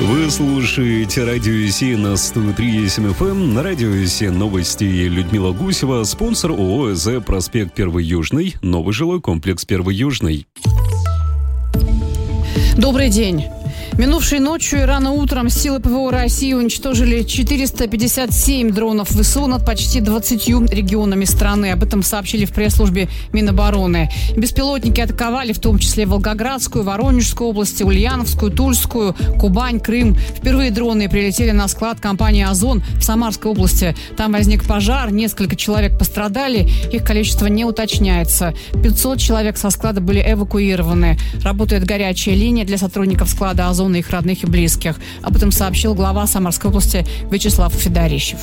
Вы слушаете Радио СИ на 103.7 FM. На Радио СИ новости. Людмила Гусева, спонсор ООО «ЭЗ», проспект 1 Южный, новый жилой комплекс 1 Южный. Добрый день. Минувшей ночью и рано утром силы ПВО России уничтожили 457 дронов ВСУ над почти 20 регионами страны. Об этом сообщили в пресс-службе Минобороны. Беспилотники атаковали в том числе Волгоградскую, Воронежскую области, Ульяновскую, Тульскую, Кубань, Крым. Впервые дроны прилетели на склад компании «Озон» в Самарской области. Там возник пожар, несколько человек пострадали, их количество не уточняется. 500 человек со склада были эвакуированы. Работает горячая линия для сотрудников склада «Озон» и их родных и близких. Об этом сообщил глава Самарской области Вячеслав Федорищев.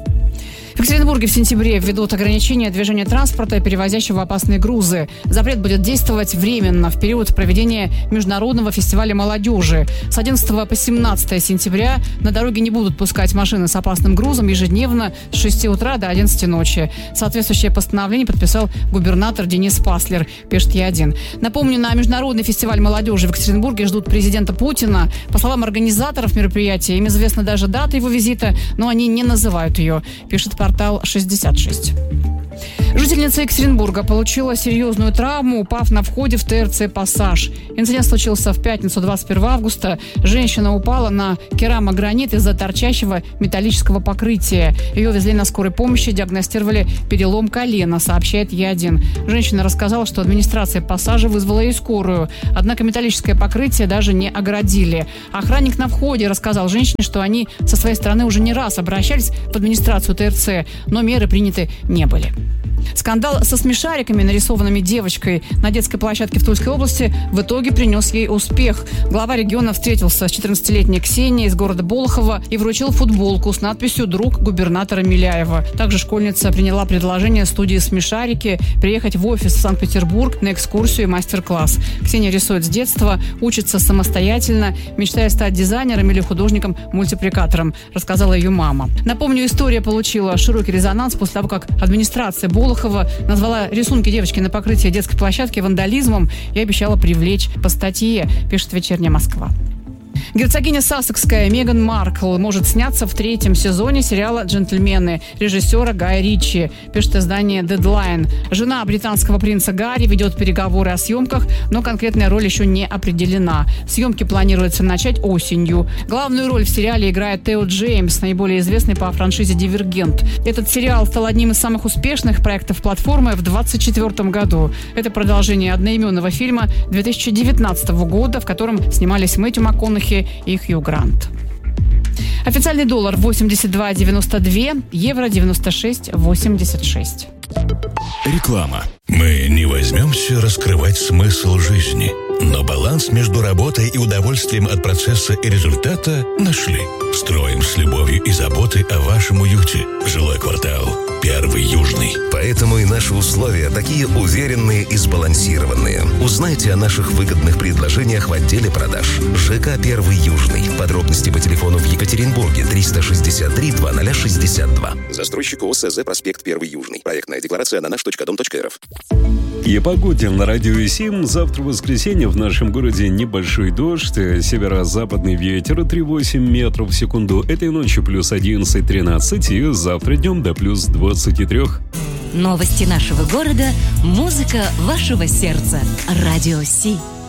В Екатеринбурге в сентябре введут ограничения движения транспорта, перевозящего опасные грузы. Запрет будет действовать временно в период проведения Международного фестиваля молодежи. С 11 по 17 сентября на дороге не будут пускать машины с опасным грузом ежедневно с 6 утра до 11 ночи. Соответствующее постановление подписал губернатор Денис Паслер, пишет Е1. Напомню, на Международный фестиваль молодежи в Екатеринбурге ждут президента Путина. По словам организаторов мероприятия, им известна даже дата его визита, но они не называют ее, пишет портал 66. Жительница Екатеринбурга получила серьезную травму, упав на входе в ТРЦ «Пассаж». Инцидент случился в пятницу, 21 августа. Женщина упала на керамогранит из-за торчащего металлического покрытия. Ее везли на скорой помощи, диагностировали перелом колена, сообщает Е1. Женщина рассказала, что администрация «Пассажа» вызвала ей скорую. Однако металлическое покрытие даже не оградили. Охранник на входе рассказал женщине, что они со своей стороны уже не раз обращались в администрацию ТРЦ, но меры приняты не были. Скандал со смешариками, нарисованными девочкой на детской площадке в Тульской области, в итоге принес ей успех. Глава региона встретился с 14-летней Ксенией из города Болохово и вручил футболку с надписью «Друг губернатора Миляева». Также школьница приняла предложение студии «Смешарики» приехать в офис в Санкт-Петербург на экскурсию и мастер-класс. Ксения рисует с детства, учится самостоятельно, мечтая стать дизайнером или художником-мультипликатором, рассказала ее мама. Напомню, история получила широкий резонанс после того, как администрация Болохово назвала рисунки девочки на покрытии детской площадки вандализмом и обещала привлечь по статье, пишет «Вечерняя Москва». Герцогиня Сассекская Меган Маркл может сняться в 3-м сезоне сериала «Джентльмены» режиссера Гая Ричи, пишет издание Deadline. Жена британского принца Гарри ведет переговоры о съемках, но конкретная роль еще не определена. Съемки планируется начать осенью. Главную роль в сериале играет Тео Джеймс, наиболее известный по франшизе «Дивергент». Этот сериал стал одним из самых успешных проектов платформы в 2024 году. Это продолжение одноименного фильма 2019 года, в котором снимались Мэтью МакКонахи и Хью Грант. Официальный доллар 82,92, евро 96,86. Реклама. Мы не возьмемся раскрывать смысл жизни, но баланс между работой и удовольствием от процесса и результата нашли. Строим с любовью и заботой о вашем уюте. Жилой квартал 1 Южный. Поэтому и наши условия такие уверенные и сбалансированные. Узнайте о наших выгодных предложениях в отделе продаж. ЖК 1 Южный. Подробности по телефону в Екатеринбурге 363 2062. Застройщик ООО «ЭЗ», проспект 1 Южный. Проектная декларация на наш.дом.рф. И о погоде на Радио 7. Завтра воскресенье в нашем городе небольшой дождь, северо-западный ветер 3,8 метров в секунду. Этой ночью плюс 11-13 и завтра днем до плюс 23. Новости нашего города, музыка вашего сердца. Радио Си.